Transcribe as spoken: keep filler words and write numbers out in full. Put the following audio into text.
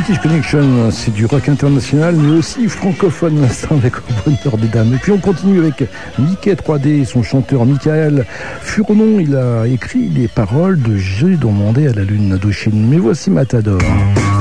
British Connection, c'est du rock international, mais aussi francophone, l'instant avec Au bonheur des dames. Et puis on continue avec Mickey trois D et son chanteur Michael Furnon. Il a écrit les paroles de J'ai demandé à la lune d'Indochine. Mais voici Matador.